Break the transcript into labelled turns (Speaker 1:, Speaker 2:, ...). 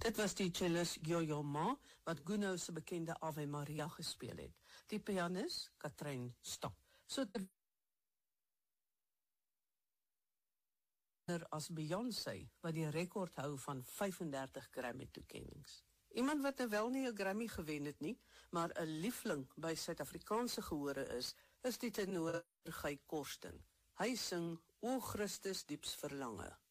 Speaker 1: Dit was die cellist Yo-Yo Ma, wat Gounod se bekende Ave Maria gespeel het. Die pianist, Kathryn Stok. So as Beyoncé, wat die rekord hou van 35 Grammy-toekennings. Iemand wat nou wel nie 'n Grammy gewen het nie, maar 'n liefling by Suid-Afrikaanse gehore is die tenor Guy Korsten. Hy sing O Christus dieps verlange.